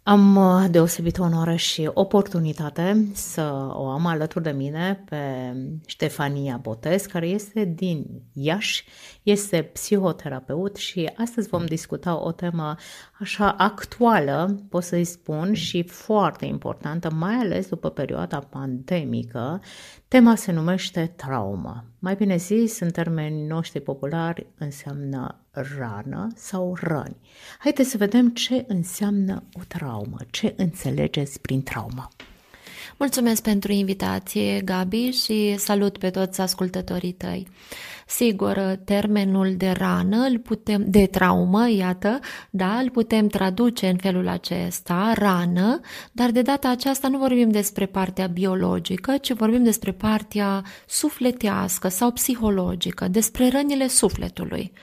Am deosebită onoare și oportunitate să o am alături de mine pe Ștefania Botez, care este din Iași, este psihoterapeut și astăzi vom discuta o temă așa actuală, pot să-i spun, și foarte importantă, mai ales după perioada pandemică. Tema se numește traumă. Mai bine zis, în termeni noștri populari, înseamnă rană sau răni. Haideți să vedem ce înseamnă o traumă, ce înțelegeți prin traumă. Mulțumesc pentru invitație, Gabi, și salut pe toți ascultătorii tăi. Sigur, termenul de rană, de traumă, iată, da, îl putem traduce în felul acesta, rană, dar de data aceasta nu vorbim despre partea biologică, ci vorbim despre partea sufletească sau psihologică, despre rănile sufletului.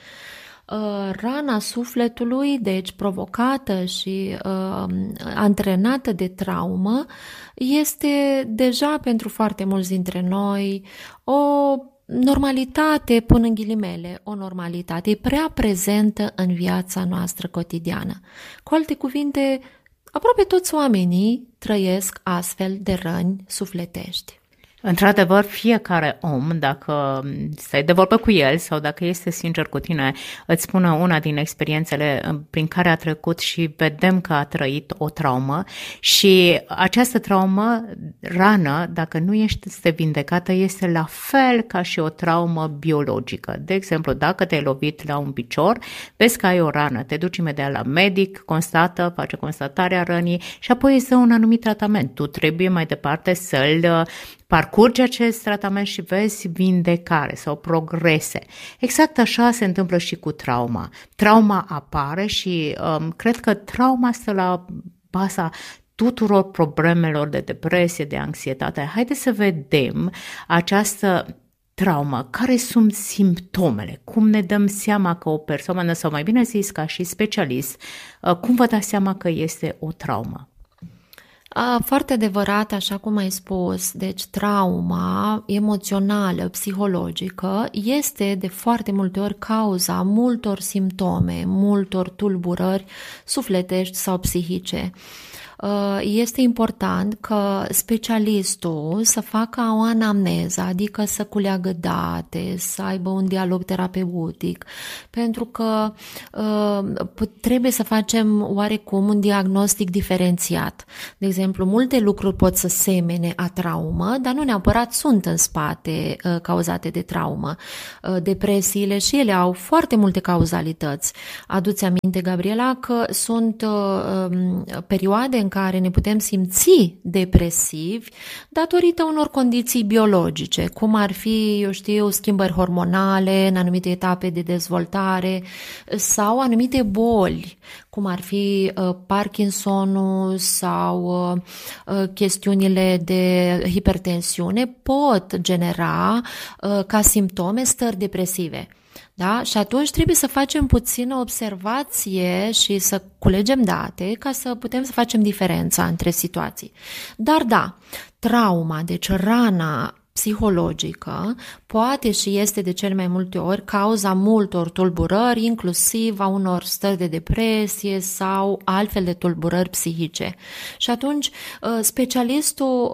Rana sufletului, deci provocată și antrenată de traumă, este deja pentru foarte mulți dintre noi o normalitate, pun în ghilimele, o normalitate, e prea prezentă în viața noastră cotidiană. Cu alte cuvinte, aproape toți oamenii trăiesc astfel de răni sufletești. Într-adevăr, fiecare om, dacă stai de vorbă cu el sau dacă este sincer cu tine, îți spune una din experiențele prin care a trecut și vedem că a trăit o traumă și această traumă, rană, dacă nu este vindecată, este la fel ca și o traumă biologică. De exemplu, dacă te-ai lovit la un picior, vezi că ai o rană, te duci imediat la medic, constată, face constatarea rănii și apoi îți dă un anumit tratament. Tu trebuie mai departe să-l parcurgi acest tratament și vezi vindecare sau progrese. Exact așa se întâmplă și cu trauma. Trauma apare și cred că trauma stă la baza tuturor problemelor de depresie, de anxietate. Haideți să vedem această traumă. Care sunt simptomele? Cum ne dăm seama că o persoană, sau mai bine zis ca și specialist, cum vă dați seama că este o traumă? Foarte adevărat, așa cum ai spus, deci trauma emoțională, psihologică, este de foarte multe ori cauza multor simptome, multor tulburări sufletești sau psihice. Este important că specialistul să facă o anamneză, adică să culeagă date, să aibă un dialog terapeutic, pentru că trebuie să facem oarecum un diagnostic diferențiat. De exemplu, multe lucruri pot să semene a traumă, dar nu neapărat sunt în spate cauzate de traumă. Depresiile și ele au foarte multe cauzalități. Adu-ți aminte, Gabriela, că sunt perioade în care ne putem simți depresivi datorită unor condiții biologice, cum ar fi, schimbări hormonale în anumite etape de dezvoltare sau anumite boli, cum ar fi Parkinsonul sau chestiunile de hipertensiune, pot genera ca simptome stări depresive. Da? Și atunci trebuie să facem puțină observație și să culegem date ca să putem să facem diferența între situații. Dar da, trauma, deci rana psihologică, poate și este de cel mai multe ori cauza multor tulburări, inclusiv a unor stări de depresie sau altfel de tulburări psihice. Și atunci specialistul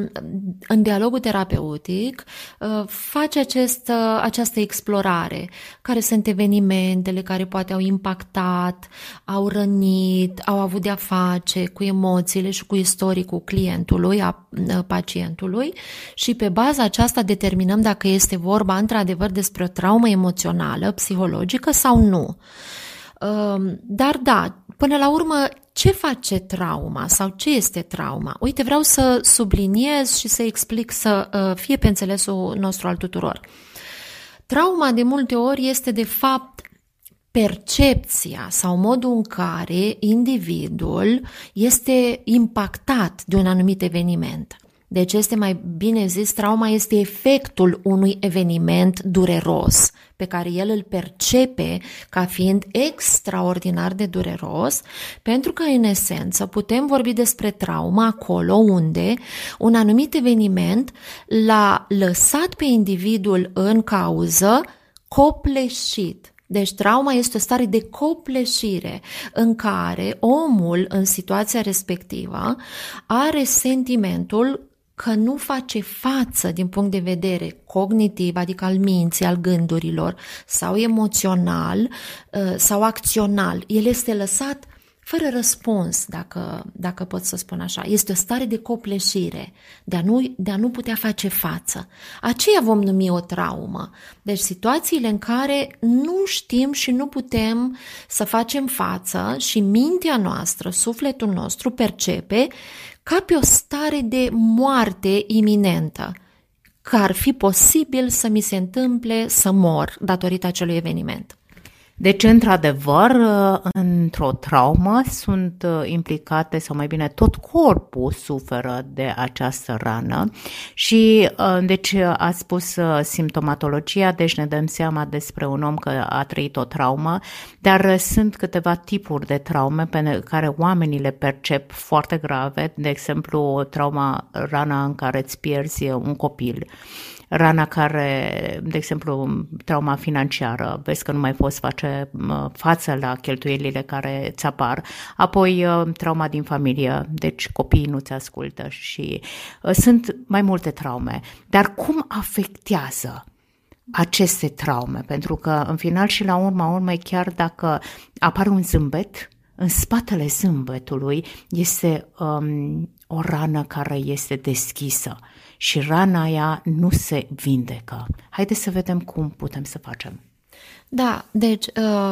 în dialogul terapeutic face această explorare. Care sunt evenimentele care poate au impactat, au rănit, au avut de-a face cu emoțiile și cu istoricul clientului, a pacientului și pe baza aceasta determinăm dacă este vorba într-adevăr despre o traumă emoțională, psihologică sau nu. Dar da, până la urmă, ce face trauma sau ce este trauma? Uite, vreau să subliniez și să explic să fie pe înțelesul nostru al tuturor. Trauma de multe ori este de fapt percepția sau modul în care individul este impactat de un anumit eveniment. Deci este mai bine zis, trauma este efectul unui eveniment dureros pe care el îl percepe ca fiind extraordinar de dureros, pentru că în esență putem vorbi despre traumă acolo unde un anumit eveniment l-a lăsat pe individul în cauză copleșit. Deci trauma este o stare de copleșire în care omul în situația respectivă are sentimentul că nu face față din punct de vedere cognitiv, adică al minții, al gândurilor, sau emoțional, sau acțional. El este lăsat fără răspuns, dacă pot să spun așa. Este o stare de copleșire, de a nu putea face față. Aceea vom numi o traumă. Deci situațiile în care nu știm și nu putem să facem față și mintea noastră, sufletul nostru percepe ca pe o stare de moarte iminentă, că ar fi posibil să mi se întâmple să mor datorită acelui eveniment. Deci, într-adevăr, într-o traumă sunt implicate, sau mai bine tot corpul suferă de această rană și, deci, ați spus simptomatologia, deci ne dăm seama despre un om că a trăit o traumă, dar sunt câteva tipuri de traume pe care oamenii le percep foarte grave, de exemplu, rana în care îți pierzi un copil, rana care, de exemplu, trauma financiară, vezi că nu mai poți face față la cheltuielile care ți apar, apoi trauma din familie, deci copiii nu-ți ascultă și sunt mai multe traume. Dar cum afectează aceste traume? Pentru că, în final și la urma urmei, chiar dacă apare un zâmbet, în spatele zâmbetului este o rană care este deschisă și rana aia nu se vindecă. Haideți să vedem cum putem să facem. Da, deci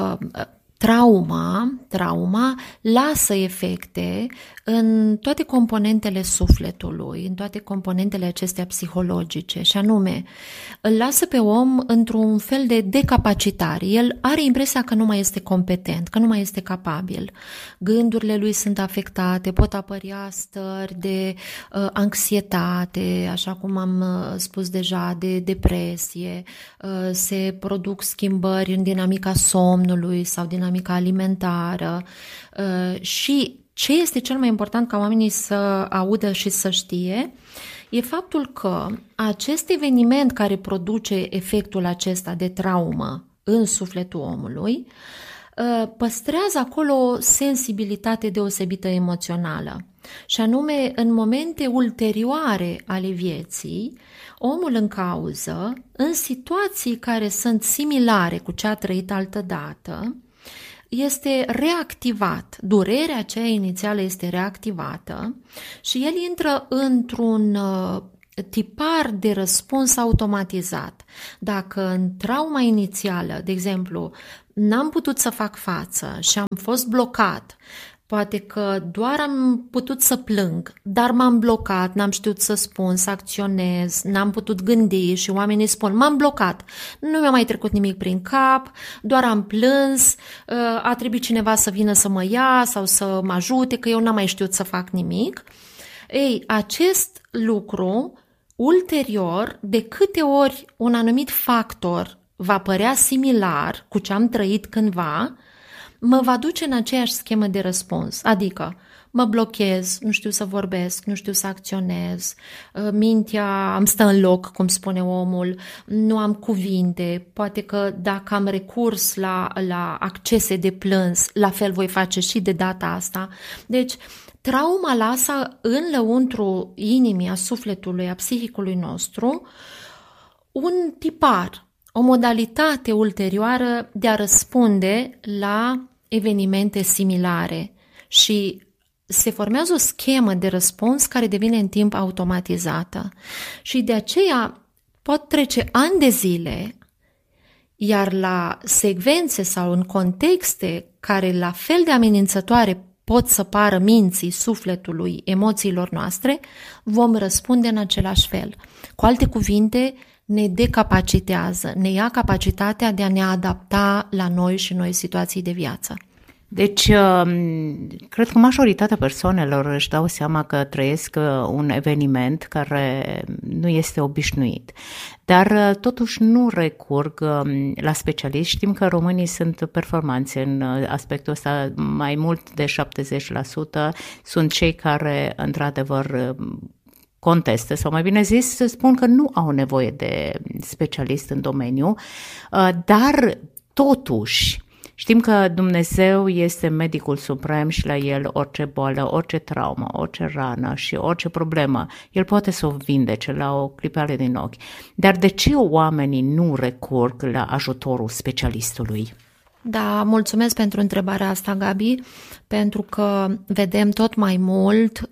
trauma lasă efecte în toate componentele sufletului, în toate componentele acestea psihologice, și anume îl lasă pe om într-un fel de decapacitare. El are impresia că nu mai este competent, că nu mai este capabil. Gândurile lui sunt afectate, pot apărea stări de anxietate, așa cum am spus deja, de depresie, se produc schimbări în dinamica somnului sau dinamica alimentară și ce este cel mai important ca oamenii să audă și să știe e faptul că acest eveniment care produce efectul acesta de traumă în sufletul omului păstrează acolo o sensibilitate deosebită emoțională. Și anume, în momente ulterioare ale vieții, omul în cauză, în situații care sunt similare cu ce a trăit altădată, este reactivat, durerea aceea inițială este reactivată și el intră într-un tipar de răspuns automatizat. Dacă în trauma inițială, de exemplu, n-am putut să fac față și am fost blocat, poate că doar am putut să plâng, dar m-am blocat, n-am știut să spun, să acționez, n-am putut gândi și oamenii spun, m-am blocat, nu mi-a mai trecut nimic prin cap, doar am plâns, a trebuit cineva să vină să mă ia sau să mă ajute, că eu n-am mai știut să fac nimic. Ei, acest lucru, ulterior, de câte ori un anumit factor va părea similar cu ce am trăit cândva, mă va duce în aceeași schemă de răspuns, adică mă blochez, nu știu să vorbesc, nu știu să acționez, mintea îmi stă în loc, cum spune omul, nu am cuvinte, poate că dacă am recurs la accese de plâns, la fel voi face și de data asta. Deci, trauma lasă în lăuntru inimii, a sufletului, a psihicului nostru, un tipar, o modalitate ulterioară de a răspunde la evenimente similare și se formează o schemă de răspuns care devine în timp automatizată și de aceea pot trece ani de zile, iar la secvențe sau în contexte care la fel de amenințătoare pot să pară minții, sufletului, emoțiilor noastre, vom răspunde în același fel. Cu alte cuvinte, ne decapacitează, ne ia capacitatea de a ne adapta la noi și noi situații de viață. Deci, cred că majoritatea persoanelor își dau seama că trăiesc un eveniment care nu este obișnuit, dar totuși nu recurg la specialiști. Știm că românii sunt performanți în aspectul ăsta, mai mult de 70% sunt cei care, într-adevăr, contestă, sau mai bine zis, spun că nu au nevoie de specialist în domeniu, dar Totuși, știm că Dumnezeu este medicul suprem și la El orice boală, orice traumă, orice rană și orice problemă, El poate să o vindece la o clipeală din ochi. Dar de ce oamenii nu recurg la ajutorul specialistului? Da, mulțumesc pentru întrebarea asta, Gabi, pentru că vedem tot mai mult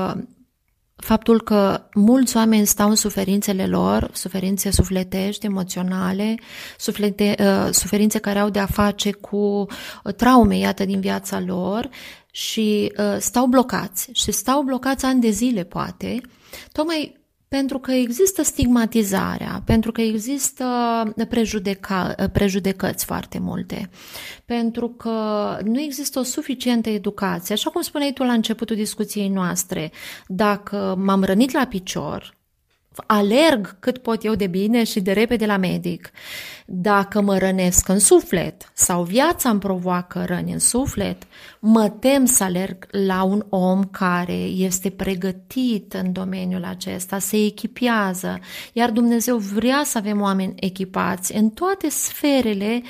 faptul că mulți oameni stau în suferințele lor, suferințe sufletești, emoționale, suferințe care au de-a face cu traume, iată, din viața lor și stau blocați ani de zile, poate, tocmai pentru că există stigmatizarea, pentru că există prejudecăți foarte multe, pentru că nu există o suficientă educație. Așa cum spuneai tu la începutul discuției noastre, dacă m-am rănit la picior, alerg cât pot eu de bine și de repede la medic. Dacă mă rănesc în suflet sau viața îmi provoacă răni în suflet, mă tem să alerg la un om care este pregătit în domeniul acesta, se echipează, iar Dumnezeu vrea să avem oameni echipați în toate sferele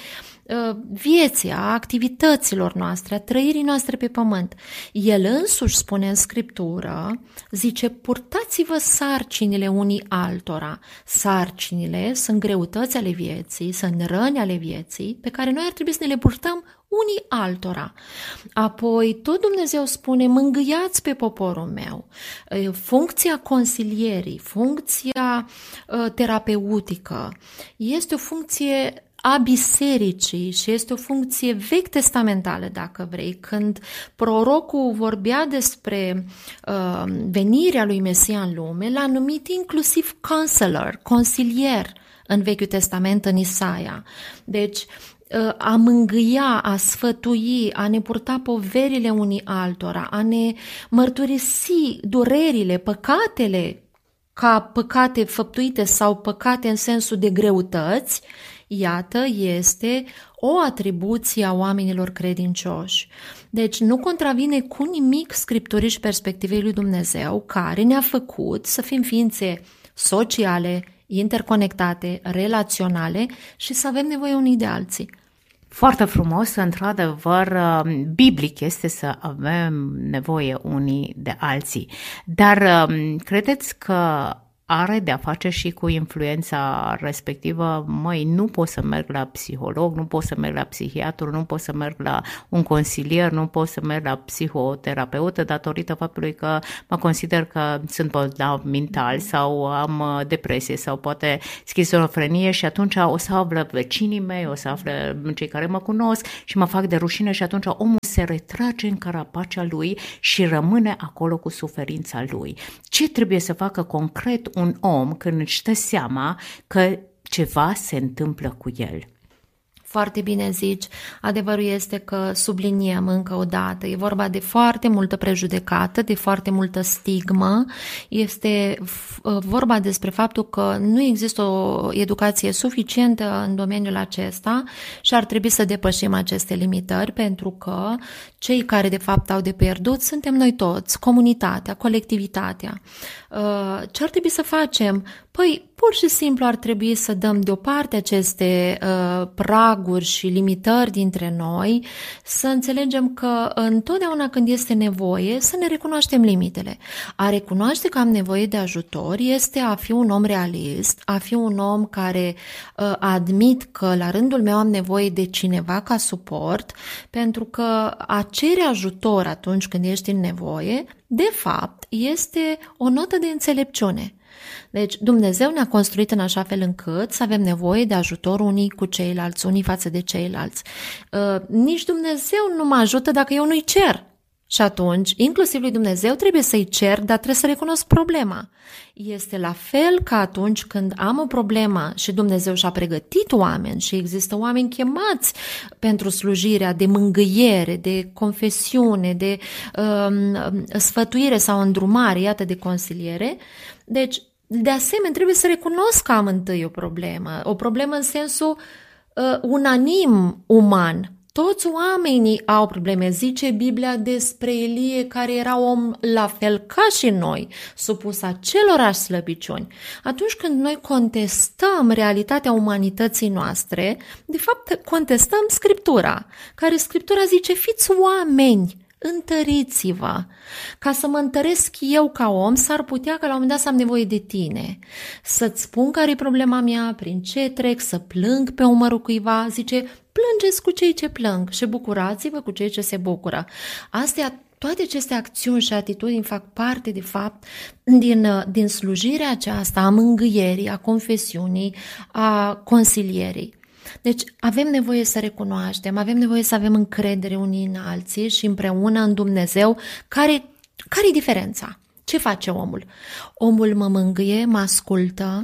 vieții, a activităților noastre, a trăirii noastre pe pământ. El însuși spune în Scriptură, zice, purtați-vă sarcinile unii altora. Sarcinile sunt greutăți ale vieții, sunt răni ale vieții, pe care noi ar trebui să ne le purtăm unii altora. Apoi tot Dumnezeu spune, mângâiați pe poporul meu. Funcția consilierii, funcția terapeutică este o funcție a bisericii și este o funcție vechi testamentală, dacă vrei. Când prorocul vorbea despre venirea lui Mesia în lume, l-a numit inclusiv counselor, consilier în Vechiul Testament, în Isaia. Deci, a mângâia, a sfătui, a ne purta poverile unii altora, a ne mărturisi durerile, păcatele, ca păcate făptuite sau păcate în sensul de greutăți, iată, este o atribuție a oamenilor credincioși. Deci nu contravine cu nimic Scripturii și perspectivei lui Dumnezeu, care ne-a făcut să fim ființe sociale, interconectate, relaționale și să avem nevoie unii de alții. Foarte frumos, într-adevăr, biblic este să avem nevoie unii de alții. Dar credeți că are de-a face și cu influența respectivă? Măi, nu pot să merg la psiholog, nu pot să merg la psihiatru, nu pot să merg la un consilier, nu pot să merg la psihoterapeută datorită faptului că mă consider că sunt bolnav mental sau am depresie sau poate schizofrenie și atunci o să află vecinii mei, o să află cei care mă cunosc și mă fac de rușine și atunci omul se retrage în carapacea lui și rămâne acolo cu suferința lui. Ce trebuie să facă concret un om când își dă seama că ceva se întâmplă cu el? Foarte bine zici, adevărul este că subliniem încă o dată, e vorba de foarte multă prejudecată, de foarte multă stigmă, este vorba despre faptul că nu există o educație suficientă în domeniul acesta și ar trebui să depășim aceste limitări, pentru că cei care de fapt au de pierdut suntem noi toți, comunitatea, colectivitatea. Ce ar trebui să facem? Păi, pur și simplu ar trebui să dăm deoparte aceste praguri și limitări dintre noi, să înțelegem că întotdeauna când este nevoie să ne recunoaștem limitele. A recunoaște că am nevoie de ajutor este a fi un om realist, a fi un om care admit că la rândul meu am nevoie de cineva ca suport, pentru că a cere ajutor atunci când ești în nevoie, de fapt, este o notă de înțelepciune. Deci Dumnezeu ne-a construit în așa fel încât să avem nevoie de ajutor unii cu ceilalți, unii față de ceilalți. Nici Dumnezeu nu mă ajută dacă eu nu-i cer. Și atunci, inclusiv lui Dumnezeu trebuie să-i cer, dar trebuie să recunosc problema. Este la fel ca atunci când am o problemă și Dumnezeu și-a pregătit oameni și există oameni chemați pentru slujirea de mângâiere, de confesiune, de sfătuire sau îndrumare, iată, de consiliere. Deci, de asemenea, trebuie să recunosc că am întâi o problemă în sensul unanim uman. Toți oamenii au probleme. Zice Biblia despre Ilie, care era om la fel ca și noi, supus acelorași slăbiciuni. Atunci când noi contestăm realitatea umanității noastre, de fapt contestăm Scriptura, care Scriptura zice: fiți oameni, întăriți-vă. Ca să mă întăresc eu ca om, s-ar putea că la un moment dat să am nevoie de tine. Să-ți spun care e problema mea, prin ce trec, să plâng pe umărul cuiva. Zice: plângeți cu cei ce plâng și bucurați-vă cu cei ce se bucură. Toate aceste acțiuni și atitudini fac parte, de fapt, din slujirea aceasta a mângâierii, a confesiunii, a consilierii. Deci avem nevoie să recunoaștem, avem nevoie să avem încredere unii în alții și împreună în Dumnezeu. Care-i diferența? Ce face omul? Omul mă mângâie, mă ascultă,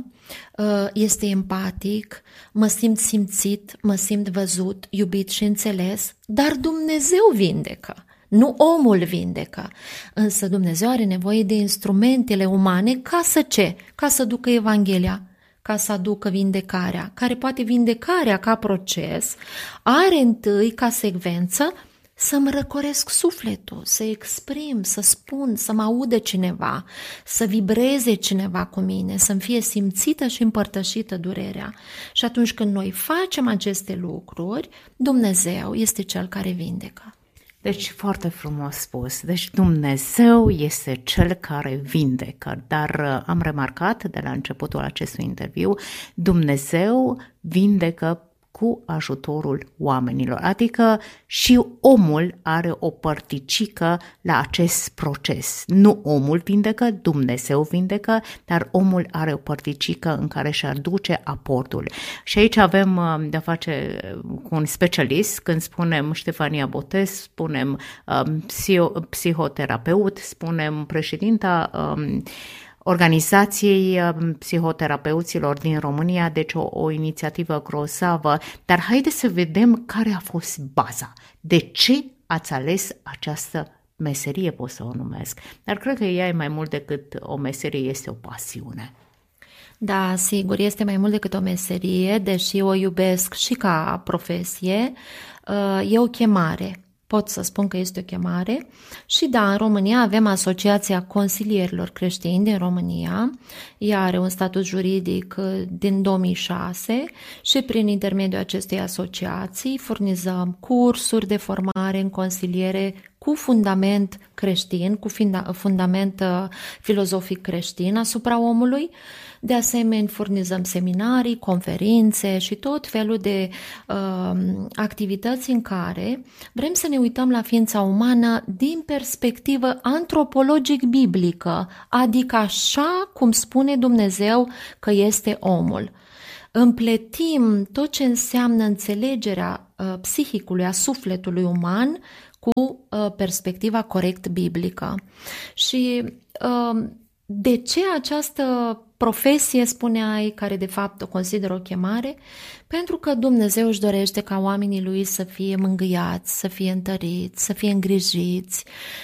este empatic, mă simt simțit, mă simt văzut, iubit și înțeles, dar Dumnezeu vindecă. Nu omul vindecă, însă Dumnezeu are nevoie de instrumentele umane ca să ce? Ca să ducă Evanghelia, ca să aducă vindecarea, care poate vindecarea ca proces are întâi ca secvență să-mi răcoresc sufletul, să exprim, să spun, să mă audă cineva, să vibreze cineva cu mine, să-mi fie simțită și împărtășită durerea. Și atunci când noi facem aceste lucruri, Dumnezeu este Cel care vindecă. Deci foarte frumos spus. Deci Dumnezeu este Cel care vindecă, dar am remarcat de la începutul acestui interviu, Dumnezeu vindecă cu ajutorul oamenilor, adică și omul are o părticică la acest proces. Nu omul vindecă, Dumnezeu vindecă, dar omul are o părticică în care își aduce aportul. Și aici avem de-a face cu un specialist, când spunem Ștefania Botez, spunem psihoterapeut, spunem președinta Organizației Psihoterapeuților din România, deci o inițiativă grozavă, dar haideți să vedem care a fost baza. De ce ați ales această meserie, pot să o numesc, dar cred că ea e mai mult decât o meserie, este o pasiune. Da, sigur, este mai mult decât o meserie, deși o iubesc și ca profesie, e o chemare. Pot să spun că este o chemare și da, în România avem Asociația Consilierilor Creștini din România, ea are un statut juridic din 2006 și prin intermediul acestei asociații furnizăm cursuri de formare în consiliere cu fundament creștin, cu fundament filozofic creștin asupra omului. De asemenea, furnizăm seminarii, conferințe și tot felul de activități în care vrem să ne uităm la ființa umană din perspectivă antropologic-biblică, adică așa cum spune Dumnezeu că este omul. Împletim tot ce înseamnă înțelegerea psihicului, a sufletului uman cu perspectiva corect biblică. Și de ce această profesie, spuneai, care de fapt o consider o chemare? Pentru că Dumnezeu își dorește ca oamenii Lui să fie mângâiați, să fie întăriți, să fie îngrijiți,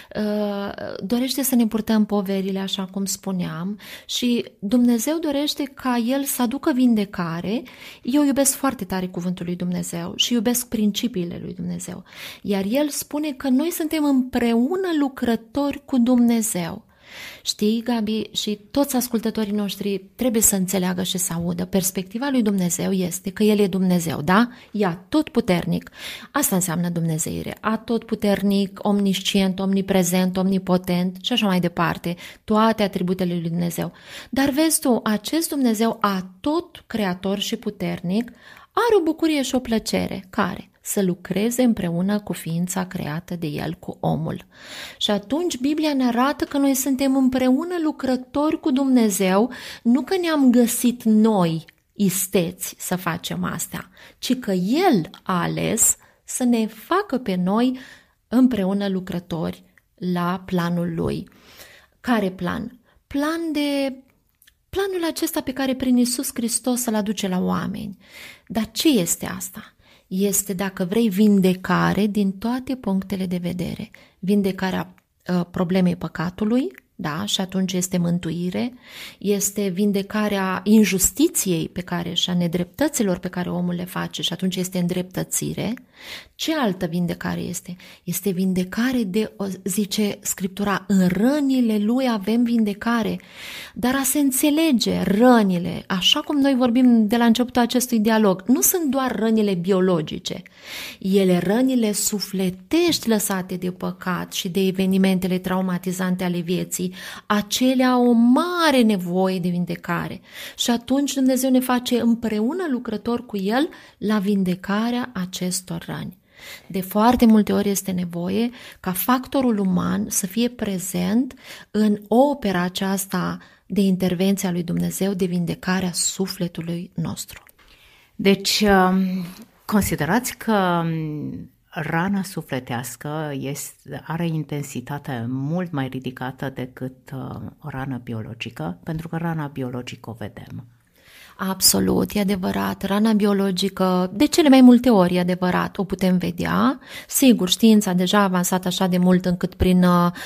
dorește să ne purtăm poverile, așa cum spuneam, și Dumnezeu dorește ca El să aducă vindecare. Eu iubesc foarte tare cuvântul lui Dumnezeu și iubesc principiile lui Dumnezeu, iar El spune că noi suntem împreună lucrători cu Dumnezeu. Știi, Gabi, și toți ascultătorii noștri trebuie să înțeleagă și să audă. Perspectiva lui Dumnezeu este că El e Dumnezeu, da? E atotputernic. Asta înseamnă dumnezeire. Atotputernic, omniscient, omniprezent, omnipotent și așa mai departe. Toate atributele lui Dumnezeu. Dar vezi tu, acest Dumnezeu atot creator și puternic are o bucurie și o plăcere. Care? Să lucreze împreună cu ființa creată de El, cu omul. Și atunci Biblia ne arată că noi suntem împreună lucrători cu Dumnezeu, nu că ne-am găsit noi isteți să facem asta, ci că El a ales să ne facă pe noi împreună lucrători la planul Lui. Care plan? Planul acesta pe care prin Iisus Hristos să-L aduce la oameni. Dar ce este asta? Este, dacă vrei, vindecare din toate punctele de vedere. Vindecarea problemei păcatului, da, și atunci este mântuire, este vindecarea injustiției pe care și a nedreptăților pe care omul le face și atunci este îndreptățire. Ce altă vindecare este? Este vindecare zice Scriptura, în rănile lui avem vindecare. Dar a se înțelege rănile, așa cum noi vorbim de la începutul acestui dialog, nu sunt doar rănile biologice. Ele rănile sufletești lăsate de păcat și de evenimentele traumatizante ale vieții, acelea au o mare nevoie de vindecare. Și atunci Dumnezeu ne face împreună lucrători cu El la vindecarea acestor răni. De foarte multe ori este nevoie ca factorul uman să fie prezent în opera aceasta de intervenție a lui Dumnezeu, de vindecare a sufletului nostru. Deci, considerați că rana sufletească are intensitate mult mai ridicată decât o rană biologică, pentru că rana biologică o vedem. Absolut, e adevărat. Rana biologică, de cele mai multe ori, e adevărat, o putem vedea. Sigur, știința deja a avansat așa de mult încât prin...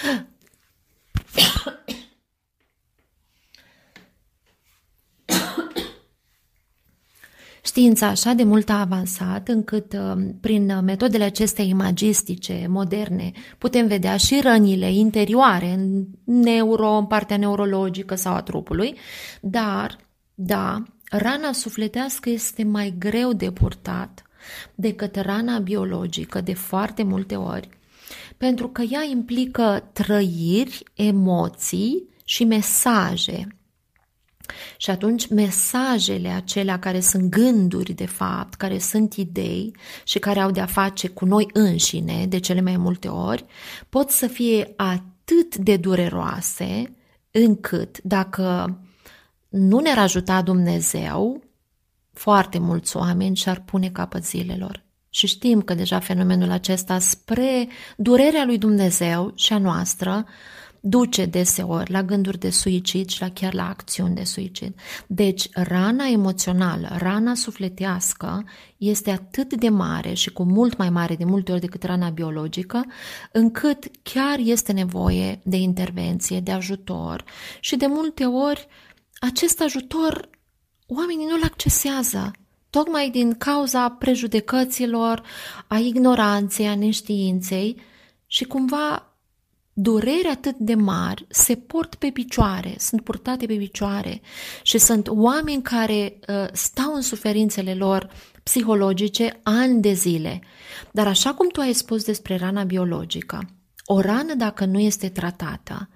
Știința așa de mult a avansat încât prin metodele acestea imagistice, moderne, putem vedea și rănile interioare, în partea neurologică sau a trupului, dar, da, rana sufletească este mai greu de purtat decât rana biologică de foarte multe ori, pentru că ea implică trăiri, emoții și mesaje. Și atunci mesajele acelea care sunt gânduri de fapt, care sunt idei și care au de-a face cu noi înșine de cele mai multe ori, pot să fie atât de dureroase încât dacă nu ne-ar ajuta Dumnezeu, foarte mulți oameni și-ar pune capăt zilelor. Și știm că deja fenomenul acesta spre durerea lui Dumnezeu și a noastră duce deseori la gânduri de suicid și chiar la acțiuni de suicid. Deci rana emoțională, rana sufletească este atât de mare și cu mult mai mare de multe ori decât rana biologică, încât chiar este nevoie de intervenție, de ajutor și de multe ori acest ajutor oamenii nu-l accesează, tocmai din cauza prejudecăților, a ignoranței, a neștiinței și cumva dureri atât de mari se port pe picioare, sunt purtate pe picioare și sunt oameni care stau în suferințele lor psihologice ani de zile. Dar așa cum tu ai spus despre rana biologică, o rană dacă nu este tratată,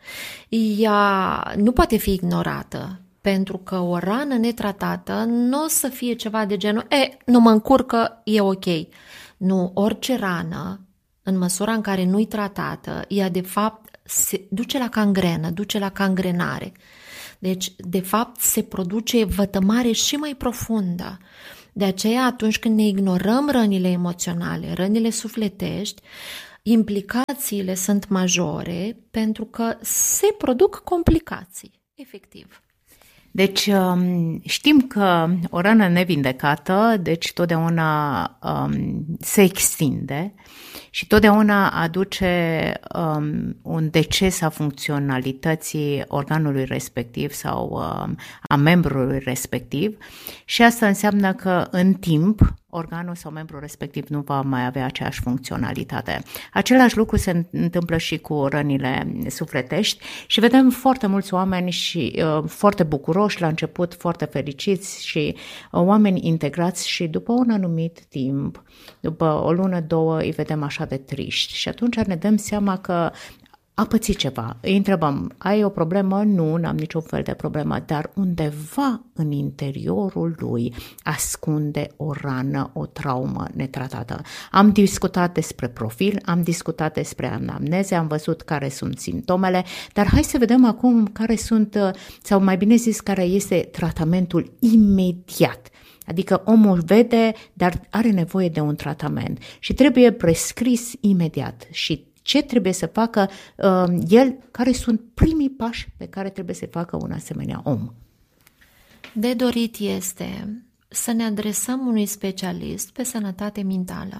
ea nu poate fi ignorată, pentru că o rană netratată nu o să fie ceva de genul, nu mă încurcă, e ok. Nu, orice rană, în măsura în care nu-i tratată, ea de fapt se duce la cangrenă, duce la cangrenare. Deci, de fapt, se produce vătămare și mai profundă. De aceea, atunci când ne ignorăm rănile emoționale, rănile sufletești, implicațiile sunt majore pentru că se produc complicații, efectiv. Deci știm că o rană nevindecată, deci totdeauna se extinde și totdeauna aduce un deces a funcționalității organului respectiv sau a membrului respectiv și asta înseamnă că în timp organul sau membrul respectiv nu va mai avea aceeași funcționalitate. Același lucru se întâmplă și cu rănile sufletești și vedem foarte mulți oameni și foarte bucuroși la început, foarte fericiți și oameni integrați și după un anumit timp, după o lună, două, îi vedem așa de triști și atunci ne dăm seama că a pățit ceva. Îi întrebăm, ai o problemă? Nu, n-am niciun fel de problemă, dar undeva în interiorul lui ascunde o rană, o traumă netratată. Am discutat despre profil, am discutat despre anamneze, am văzut care sunt simptomele, dar hai să vedem acum care sunt, sau mai bine zis, care este tratamentul imediat. Adică omul vede, dar are nevoie de un tratament și trebuie prescris imediat și ce trebuie să facă el, care sunt primii pași pe care trebuie să facă un asemenea om. De dorit este să ne adresăm unui specialist pe sănătate mentală.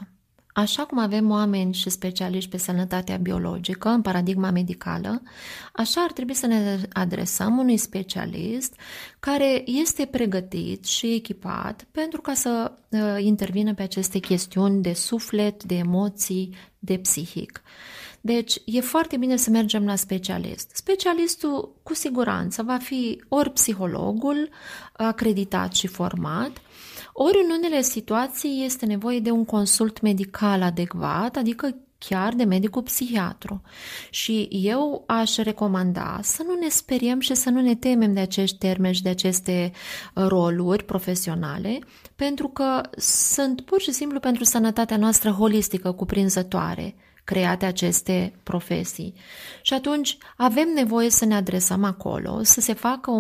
Așa cum avem oameni și specialiști pe sănătatea biologică în paradigma medicală, așa ar trebui să ne adresăm unui specialist care este pregătit și echipat pentru ca să intervină pe aceste chestiuni de suflet, de emoții, de psihic. Deci e foarte bine să mergem la specialist. Specialistul cu siguranță va fi ori psihologul acreditat și format, ori în unele situații este nevoie de un consult medical adecvat, adică chiar de medicul psihiatru. Și eu aș recomanda să nu ne speriem și să nu ne temem de acești termeni și de aceste roluri profesionale, pentru că sunt pur și simplu pentru sănătatea noastră holistică, cuprinzătoare, create aceste profesii. Și atunci avem nevoie să ne adresăm acolo, să se facă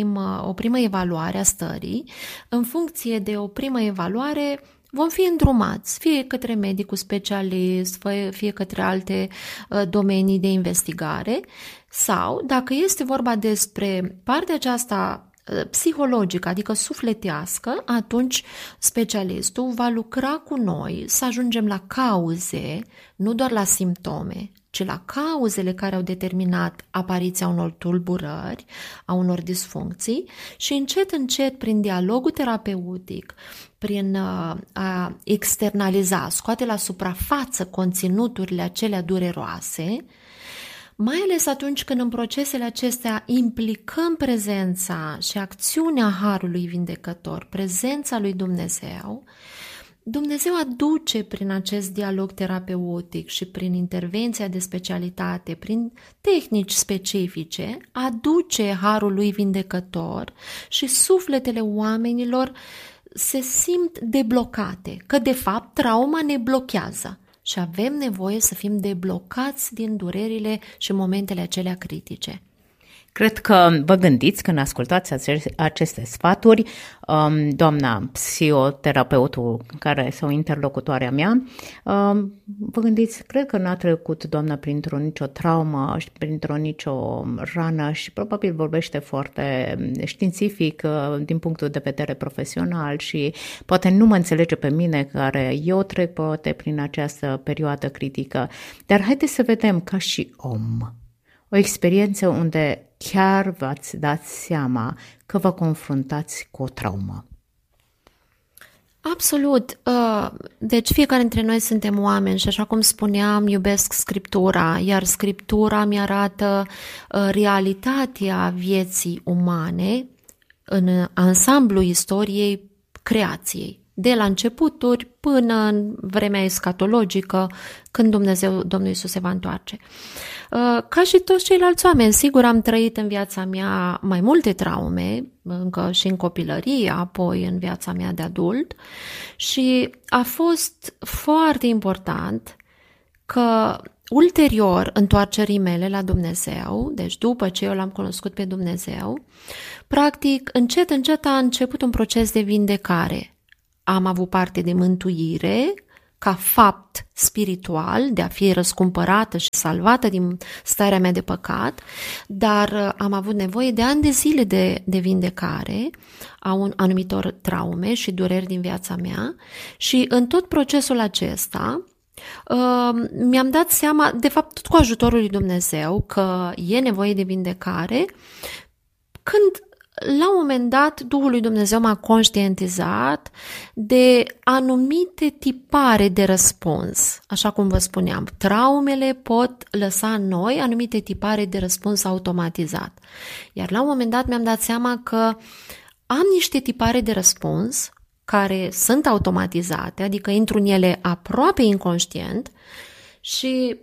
o primă evaluare a stării. În funcție de o primă evaluare vom fi îndrumați, fie către medicul specialist, fie către alte domenii de investigare, sau, dacă este vorba despre partea aceasta psihologică, adică sufletească, atunci specialistul va lucra cu noi să ajungem la cauze, nu doar la simptome, ci la cauzele care au determinat apariția unor tulburări, a unor disfuncții și încet, încet, prin dialogul terapeutic, prin a externaliza, scoate la suprafață conținuturile acelea dureroase, mai ales atunci când în procesele acestea implicăm prezența și acțiunea Harului Vindecător, prezența lui Dumnezeu, Dumnezeu aduce prin acest dialog terapeutic și prin intervenția de specialitate, prin tehnici specifice, aduce Harul lui Vindecător și sufletele oamenilor se simt deblocate, că de fapt trauma ne blochează. Și avem nevoie să fim deblocați din durerile și momentele acelea critice. Cred că vă gândiți când ascultați aceste sfaturi, doamna psihoterapeutul sau interlocutoarea mea, vă gândiți, cred că n-a trecut doamna printr-o nicio traumă și printr-o nicio rană și probabil vorbește foarte științific din punctul de vedere profesional și poate nu mă înțelege pe mine care eu trec poate prin această perioadă critică, dar haideți să vedem ca și om. O experiență unde chiar v-ați dat seama că vă confruntați cu o traumă. Absolut. Deci fiecare dintre noi suntem oameni și așa cum spuneam, iubesc Scriptura, iar Scriptura mi arată realitatea vieții umane în ansamblu istoriei creației. De la începuturi până în vremea escatologică, când Domnul Iisus se va întoarce. Ca și toți ceilalți oameni, sigur am trăit în viața mea mai multe traume, încă și în copilărie, apoi în viața mea de adult și a fost foarte important că ulterior întoarcerii mele la Dumnezeu, deci după ce eu l-am cunoscut pe Dumnezeu, practic încet, încet a început un proces de vindecare. Am avut parte de mântuire ca fapt spiritual, de a fi răscumpărată și salvată din starea mea de păcat, dar am avut nevoie de ani de zile de vindecare a anumitor traume și dureri din viața mea și în tot procesul acesta mi-am dat seama, de fapt tot cu ajutorul lui Dumnezeu, că e nevoie de vindecare, când la un moment dat, Duhul lui Dumnezeu m-a conștientizat de anumite tipare de răspuns. Așa cum vă spuneam, traumele pot lăsa în noi anumite tipare de răspuns automatizat. Iar la un moment dat mi-am dat seama că am niște tipare de răspuns care sunt automatizate, adică intru în ele aproape inconștient și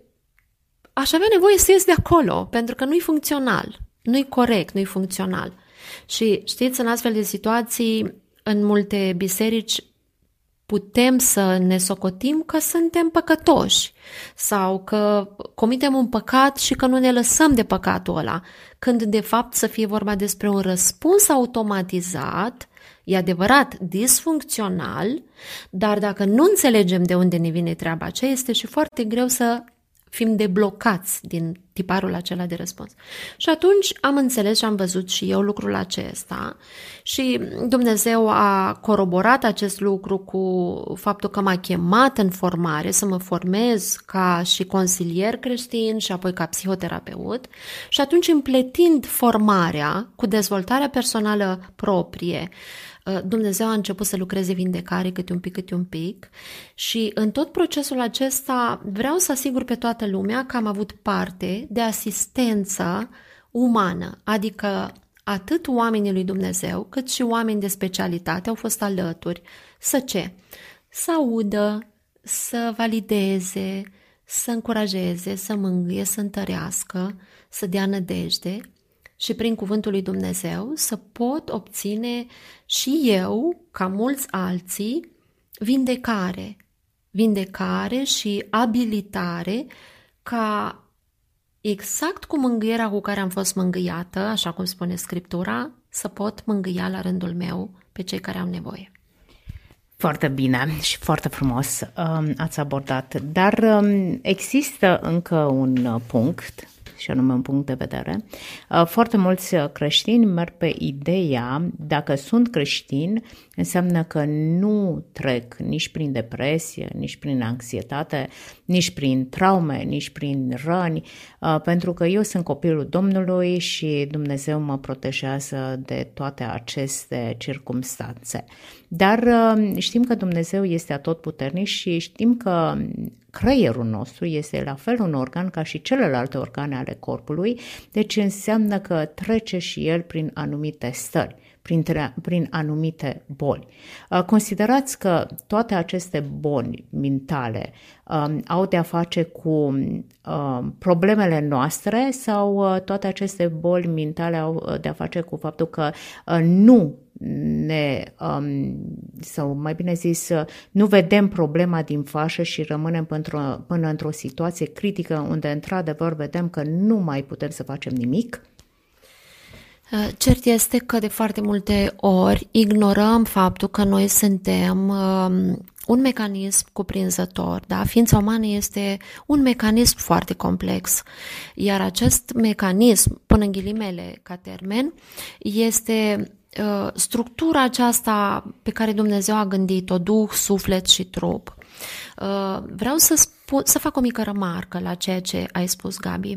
aș avea nevoie să ies de acolo, pentru că nu-i funcțional, nu-i corect, nu-i funcțional. Și știți, în astfel de situații, în multe biserici, putem să ne socotim că suntem păcătoși sau că comitem un păcat și că nu ne lăsăm de păcatul ăla, când de fapt să fie vorba despre un răspuns automatizat, e adevărat, disfuncțional, dar dacă nu înțelegem de unde ne vine treaba aceea, este și foarte greu să fim deblocați din tiparul acela de răspuns. Și atunci am înțeles și am văzut și eu lucrul acesta și Dumnezeu a coroborat acest lucru cu faptul că m-a chemat în formare să mă formez ca și consilier creștin și apoi ca psihoterapeut și atunci împletind formarea cu dezvoltarea personală proprie, Dumnezeu a început să lucreze vindecare câte un pic și în tot procesul acesta vreau să asigur pe toată lumea că am avut parte de asistență umană, adică atât oamenii lui Dumnezeu cât și oameni de specialitate au fost alături să audă, să valideze, să încurajeze, să mângâie, să întărească, să dea nădejde și prin cuvântul lui Dumnezeu să pot obține și eu, ca mulți alții, vindecare și abilitare ca exact cu mângâierea cu care am fost mângâiată, așa cum spune Scriptura, să pot mângâia la rândul meu pe cei care au nevoie. Foarte bine și foarte frumos ați abordat, dar există încă un punct, și anume un punct de vedere. Foarte mulți creștini merg pe ideea, dacă sunt creștini, înseamnă că nu trec nici prin depresie, nici prin anxietate, nici prin traume, nici prin răni, pentru că eu sunt copilul Domnului și Dumnezeu mă protejează de toate aceste circumstanțe. Dar știm că Dumnezeu este atotputernic și știm că creierul nostru este la fel un organ ca și celelalte organe ale corpului, deci înseamnă că trece și el prin anumite stări, prin anumite boli. Considerați că toate aceste boli mentale au de-a face cu problemele noastre sau toate aceste boli mentale au de-a face cu faptul că nu sau mai bine zis, nu vedem problema din fașă și rămânem până într-o situație critică unde într-adevăr vedem că nu mai putem să facem nimic? Cert este că de foarte multe ori ignorăm faptul că noi suntem un mecanism cuprinzător, da? Ființa umană este un mecanism foarte complex, iar acest mecanism, până în ghilimele ca termen, este structura aceasta pe care Dumnezeu a gândit-o, duh, suflet și trup. Vreau să fac o mică remarcă la ceea ce ai spus, Gabi.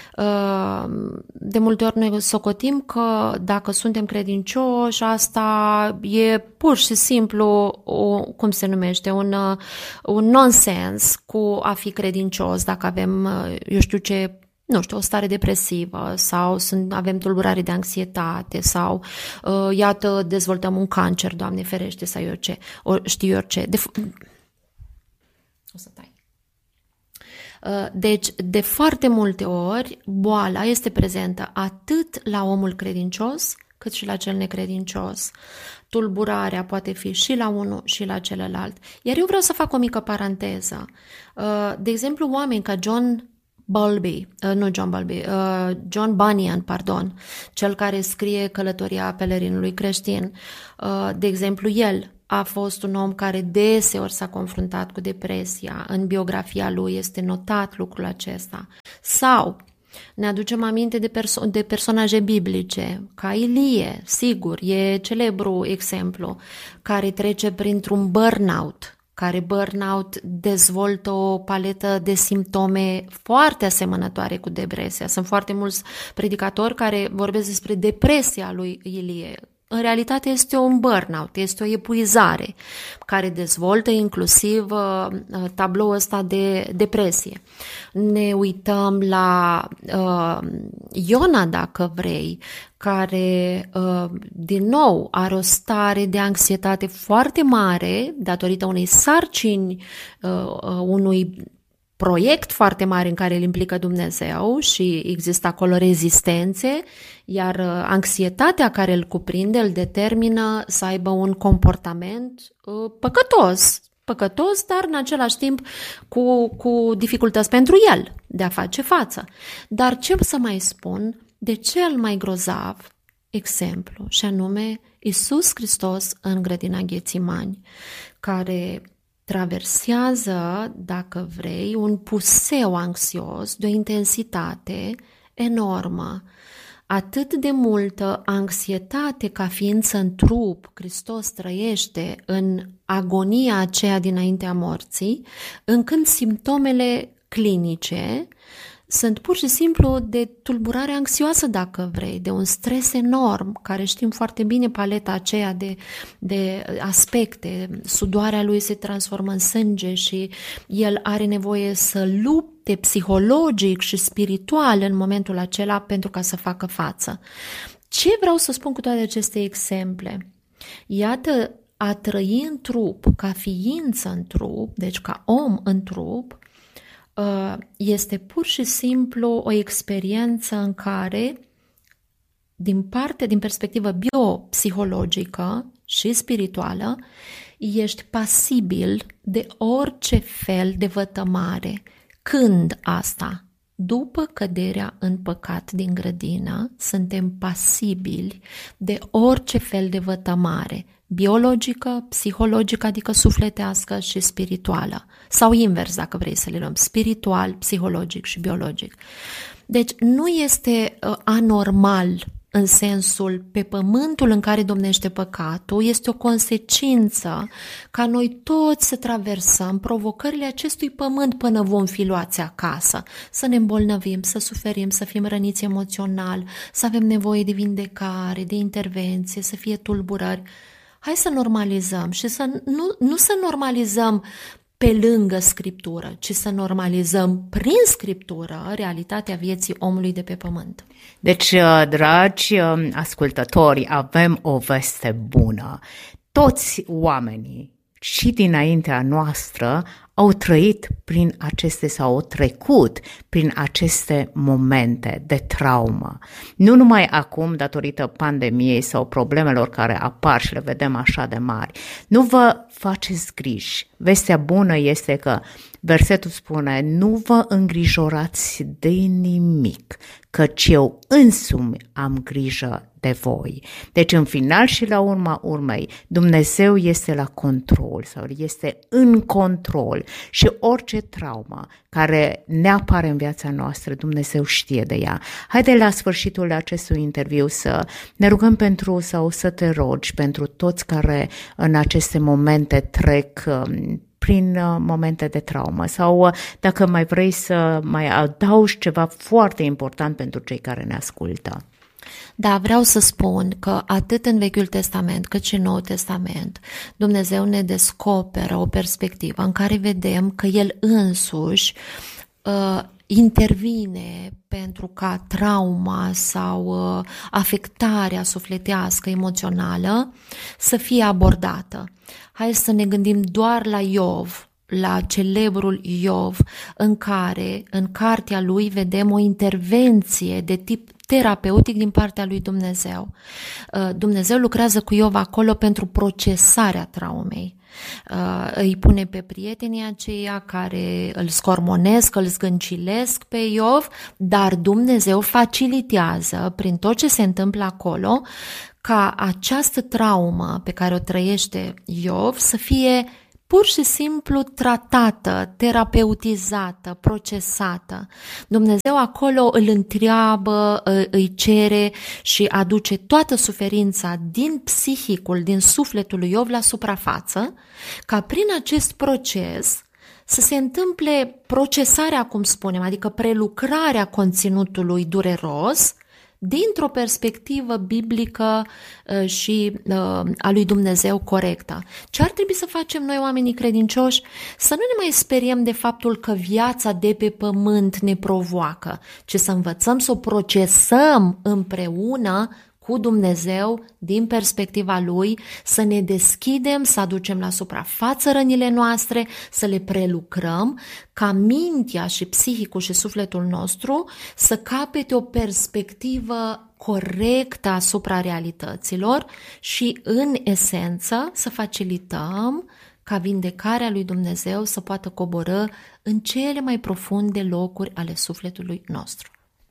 De multe ori noi socotim că dacă suntem credincioși, asta e pur și simplu, cum se numește, un nonsens cu a fi credincios, dacă avem, o stare depresivă sau avem tulburare de anxietate sau, iată, dezvoltăm un cancer, Doamne ferește, sau știu eu ce. O să tai. Deci, de foarte multe ori, boala este prezentă atât la omul credincios, cât și la cel necredincios. Tulburarea poate fi și la unul și la celălalt. Iar eu vreau să fac o mică paranteză. De exemplu, oameni ca John Bunyan, cel care scrie Călătoria pelerinului creștin. De exemplu, el a fost un om care deseori s-a confruntat cu depresia. În biografia lui este notat lucrul acesta. Sau ne aducem aminte de personaje biblice, ca Ilie, sigur, e celebru exemplu, care trece printr-un burnout, care dezvoltă o paletă de simptome foarte asemănătoare cu depresia. Sunt foarte mulți predicatori care vorbesc despre depresia lui Ilie. În realitate este un burnout, este o epuizare care dezvoltă inclusiv tabloul ăsta de depresie. Ne uităm la Iona, dacă vrei, care din nou are o stare de anxietate foarte mare datorită unei sarcini, unui proiect foarte mare în care îl implică Dumnezeu și există acolo rezistențe, iar anxietatea care îl cuprinde îl determină să aibă un comportament păcătos, dar în același timp cu dificultăți pentru el de a face față. Dar ce să mai spun de cel mai grozav exemplu, și anume Iisus Hristos în grădina Ghețimani, care traversează, dacă vrei, un puseu anxios de o intensitate enormă. Atât de multă anxietate ca ființă în trup, Hristos trăiește în agonia aceea dinaintea morții, încât simptomele clinice sunt pur și simplu de tulburare anxioasă, dacă vrei, de un stres enorm, care știm foarte bine paleta aceea de aspecte. Sudoarea lui se transformă în sânge și el are nevoie să lupte psihologic și spiritual în momentul acela pentru ca să facă față. Ce vreau să spun cu toate aceste exemple? Iată, a trăi în trup, ca ființă în trup, deci ca om în trup, este pur și simplu o experiență în care, din perspectivă biopsihologică și spirituală, ești pasibil de orice fel de vătămare. Când asta? După căderea în păcat din grădină, suntem pasibili de orice fel de vătămare, biologică, psihologică, adică sufletească și spirituală. Sau invers, dacă vrei să le luăm, spiritual, psihologic și biologic. Deci nu este anormal în sensul pe pământul în care domnește păcatul, este o consecință ca noi toți să traversăm provocările acestui pământ până vom fi luați acasă, să ne îmbolnăvim, să suferim, să fim răniți emoțional, să avem nevoie de vindecare, de intervenție, să fie tulburări. Hai să normalizăm și nu să normalizăm pe lângă Scriptură, ci să normalizăm prin Scriptură realitatea vieții omului de pe pământ. Deci, dragi ascultători, avem o veste bună. Toți oamenii și dinaintea noastră au trăit prin aceste sau au trecut prin aceste momente de traumă. Nu numai acum, datorită pandemiei sau problemelor care apar și le vedem așa de mari. Nu vă faceți griji. Vestea bună este că versetul spune: nu vă îngrijorați de nimic, căci eu însumi am grijă de voi. Deci în final și la urma urmei, Dumnezeu este la control sau este în control și orice traumă care ne apare în viața noastră, Dumnezeu știe de ea. Haide la sfârșitul acestui interviu să ne rugăm pentru sau să te rogi pentru toți care în aceste momente trec prin momente de traumă sau dacă mai vrei să mai adaugi ceva foarte important pentru cei care ne ascultă. Da, vreau să spun că atât în Vechiul Testament cât și în Noul Testament Dumnezeu ne descoperă o perspectivă în care vedem că El însuși intervine pentru ca trauma sau afectarea sufletească, emoțională să fie abordată. Hai să ne gândim doar la Iov, la celebrul Iov, în care în cartea lui vedem o intervenție de tip terapeutic din partea lui Dumnezeu. Dumnezeu lucrează cu Iov acolo pentru procesarea traumei. Îi pune pe prietenii aceia care îl scormonesc, îl zgâncilesc pe Iov, dar Dumnezeu facilitează prin tot ce se întâmplă acolo ca această traumă pe care o trăiește Iov să fie pur și simplu tratată, terapeutizată, procesată. Dumnezeu acolo îl întreabă, îi cere și aduce toată suferința din psihicul, din sufletul lui Iov la suprafață, ca prin acest proces să se întâmple procesarea, cum spunem, adică prelucrarea conținutului dureros, dintr-o perspectivă biblică și a lui Dumnezeu corectă. Ce ar trebui să facem noi, oamenii credincioși? Să nu ne mai speriem de faptul că viața de pe pământ ne provoacă, ci să învățăm să o procesăm împreună cu Dumnezeu din perspectiva Lui, să ne deschidem, să aducem la suprafață rănile noastre, să le prelucrăm, ca mintea și psihicul și sufletul nostru să capete o perspectivă corectă asupra realităților și, în esență, să facilităm ca vindecarea lui Dumnezeu să poată coborî în cele mai profunde locuri ale sufletului nostru.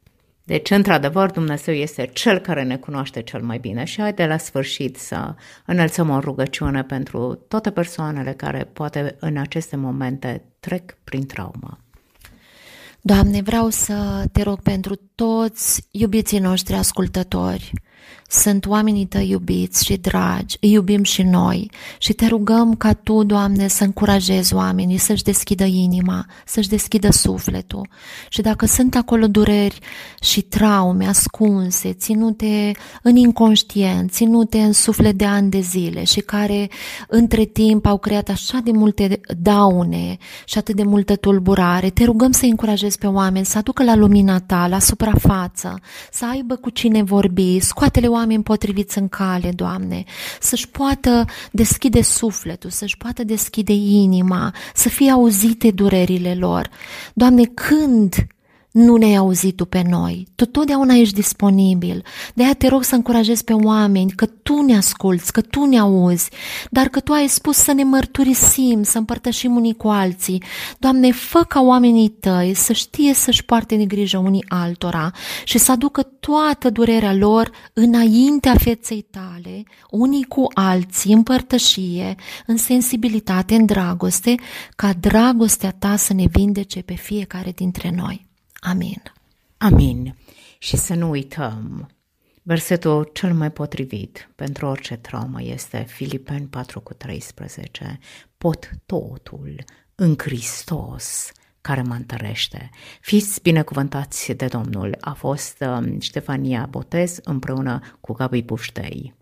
Deci, într-adevăr, Dumnezeu este Cel care ne cunoaște cel mai bine și haide la sfârșit să înălțăm o rugăciune pentru toate persoanele care poate în aceste momente trec prin traumă. Doamne, vreau să te rog pentru toți iubiții noștri ascultători. Sunt oamenii Tăi iubiți și dragi, îi iubim și noi și Te rugăm ca Tu, Doamne, să încurajezi oamenii să-și deschidă inima, să-și deschidă sufletul și dacă sunt acolo dureri și traume ascunse, ținute în inconștient, ținute în suflet de ani de zile și care între timp au creat așa de multe daune și atât de multă tulburare, Te rugăm să încurajezi pe oameni să aducă la lumina Ta, la suprafață, să aibă cu cine vorbi, scoate-le oameni potriviți în cale, Doamne, să-și poată deschide sufletul, să-și poată deschide inima, să fie auzite durerile lor. Doamne, când nu ne-ai auzit Tu pe noi? Tu totdeauna ești disponibil. De aia te rog să încurajezi pe oameni că Tu ne asculți, că Tu ne auzi, dar că Tu ai spus să ne mărturisim, să împărtășim unii cu alții. Doamne, fă ca oamenii Tăi să știe să-și poarte de grijă unii altora și să aducă toată durerea lor înaintea feței Tale, unii cu alții, în părtășie, în sensibilitate, în dragoste, ca dragostea Ta să ne vindece pe fiecare dintre noi. Amin. Amin. Și să nu uităm, versetul cel mai potrivit pentru orice traumă este Filipeni 4:13. Pot totul în Hristos care mă întărește. Fiți binecuvântați de Domnul. A fost Ștefania Botez împreună cu Gabi Puștei.